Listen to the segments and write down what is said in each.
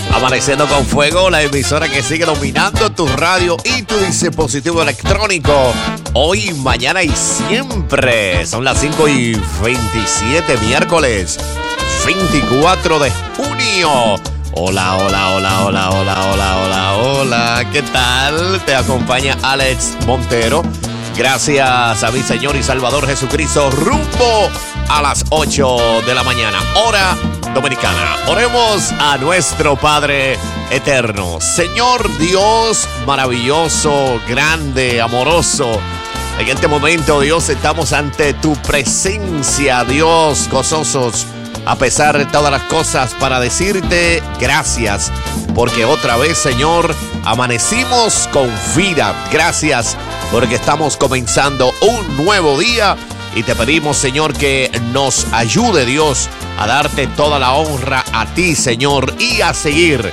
Amaneciendo con Fuego, la emisora que sigue dominando tu radio y tu dispositivo electrónico. Hoy, mañana y siempre. Son las 5:27, miércoles 24 de junio. Hola, hola, hola, hola, hola, hola, hola, hola. ¿Qué tal? Te acompaña Alex Montero. Gracias a mi Señor y Salvador Jesucristo, rumbo a las 8 de la mañana, hora dominicana. Oremos a nuestro Padre eterno. Señor Dios maravilloso, grande, amoroso. En este momento, Dios, estamos ante tu presencia, Dios, gozosos, a pesar de todas las cosas, para decirte gracias, porque otra vez, Señor, amanecimos con vida. Gracias, porque estamos comenzando un nuevo día y te pedimos, Señor, que nos ayude, Dios, a darte toda la honra a ti, Señor, y a seguir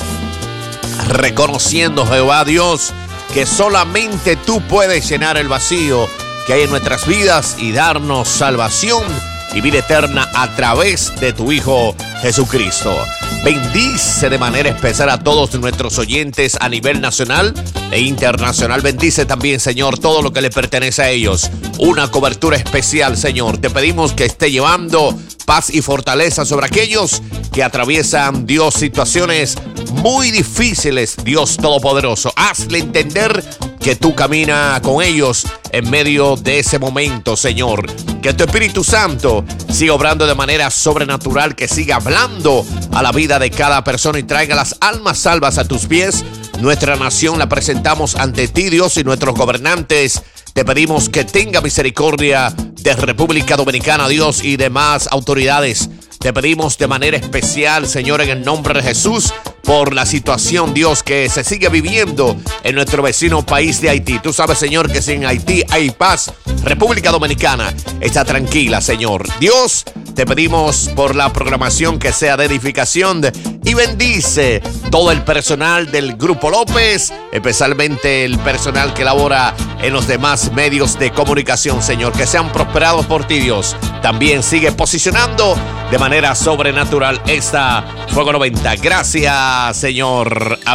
reconociendo, Jehová Dios, que solamente tú puedes llenar el vacío que hay en nuestras vidas y darnos salvación y vida eterna a través de tu Hijo Jesucristo. Bendice de manera especial a todos nuestros oyentes a nivel nacional e internacional. Bendice también, Señor, todo lo que le pertenece a ellos. Una cobertura especial, Señor. Te pedimos que esté llevando paz y fortaleza sobre aquellos que atraviesan, Dios, situaciones muy difíciles, Dios Todopoderoso. Hazle entender que tú caminas con ellos en medio de ese momento, Señor. Que tu Espíritu Santo siga obrando de manera sobrenatural, que siga hablando a la vida de cada persona y traiga las almas salvas a tus pies. Nuestra nación la presentamos ante ti, Dios, y nuestros gobernantes. Te pedimos que tenga misericordia de República Dominicana, Dios, y demás autoridades. Te pedimos de manera especial, Señor, en el nombre de Jesús, por la situación, Dios, que se sigue viviendo en nuestro vecino país de Haití. Tú sabes, Señor, que si en Haití hay paz, República Dominicana está tranquila, Señor. Dios, te pedimos por la programación que sea de edificación y bendice todo el personal del Grupo López, especialmente el personal que labora en los demás medios de comunicación, Señor, que sean prosperados por ti, Dios. También sigue posicionando de manera sobrenatural esta Fuego 90. Gracias, Señor. Amén.